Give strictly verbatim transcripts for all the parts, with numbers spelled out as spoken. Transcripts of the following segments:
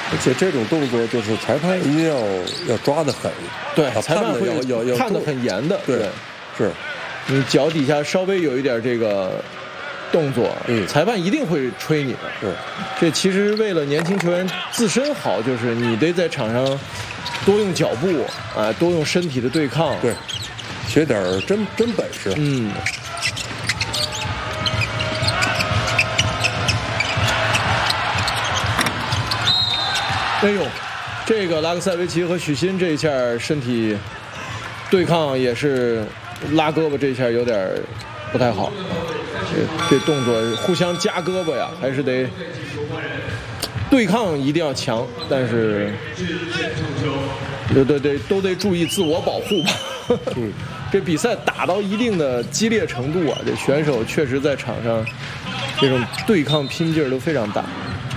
而且这种动作就是裁判一定要要抓得很， 对，裁判会要要看得很严的， 对， 对是， 你脚底下稍微有一点这个动作， 嗯， 裁判一定会吹你的。 是， 这其实为了年轻球员自身好，就是你得在场上多用脚步啊，多用身体的对抗， 对，学点真真本事， 嗯。哎呦，这个拉克塞维奇和许昕这一下身体对抗也是拉胳膊，这一下有点不太好。这这动作互相夹胳膊呀，还是得对抗一定要强，但是对对对，都得注意自我保护吧。 嗯， 这比赛打到一定的激烈程度啊，这选手确实在场上这种对抗拼劲儿都非常大。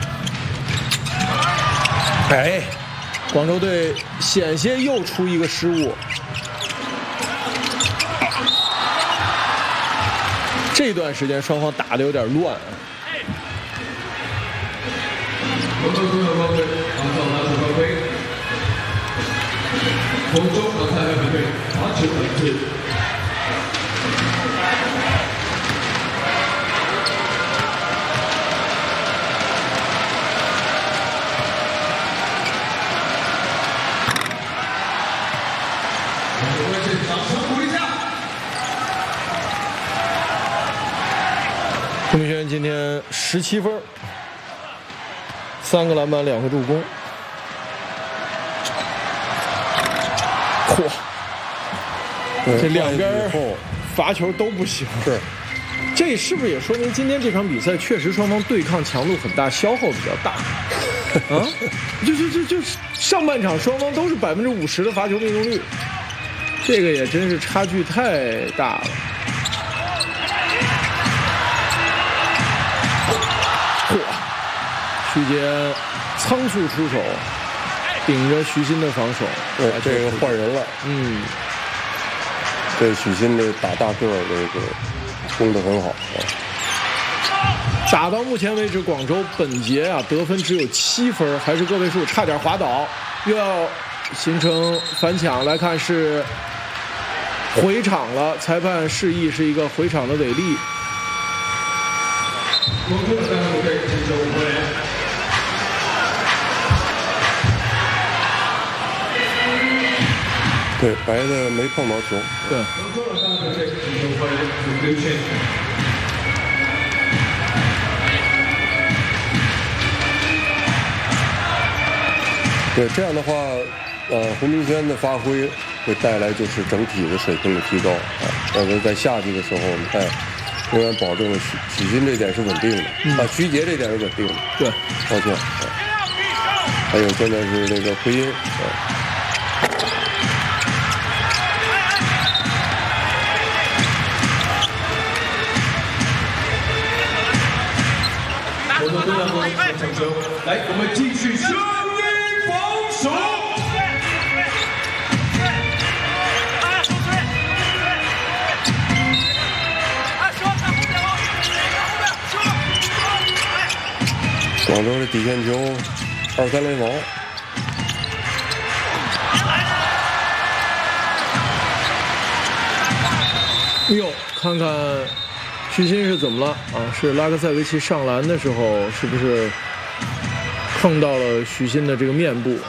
哎，广州队险些又出一个失误。这段时间双方打得有点乱啊。 广州中国队拿到拿球犯规，广州拿下犯规，罚球本质。 钟明轩今天十七分，三个篮板，两个助攻。嚯！这两边罚球都不行。 是， 这是不是也说明今天这场比赛确实双方对抗强度很大，消耗比较大？啊，就就就就上半场双方都是百分之五十的罚球命中率，这个也真是差距太大了。嚯！徐杰仓促出手，顶着徐昕的防守。 对，这个换人了。 嗯， 这许昕这打大个儿这个攻得很好啊。 打到目前为止，广州本节啊得分只有七分，还是个位数，差点滑倒，又要形成反抢。来看是回场了，裁判示意是一个回场的违例。 对，白的没碰到球。 对。 对，这样的话，呃，胡明轩的发挥会带来就是整体的水平的提高啊。但是在夏季的时候，我们看仍然保证了许许昕这点是稳定的，嗯、啊，徐杰这点是稳定的。 对， 抱歉。啊、还有现在是这个奎因。啊来，我们继续声音防守。 广州的底线球，二三联防。 哎呦，看看许昕是怎么了啊？是拉克塞维奇上篮的时候，是不是碰到了许昕的这个面部？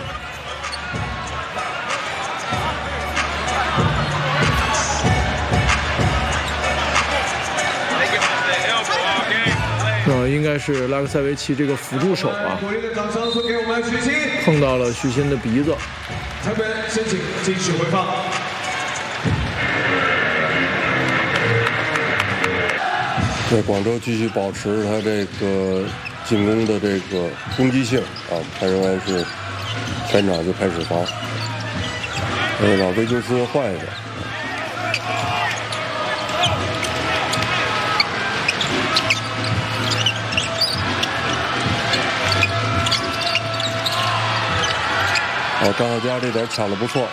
啊，应该是拉克塞维奇这个辅助手啊，碰到了许昕的鼻子。 裁判申请继续回放。 对，广州继续保持他这个进攻的这个攻击性啊，他仍然是全场就开始发，呃，老维金斯换一个。好，张浩佳这点抢得不错。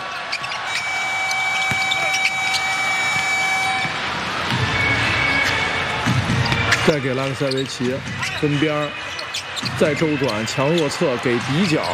再给拉克塞维奇分边，再周转，强弱侧给底角。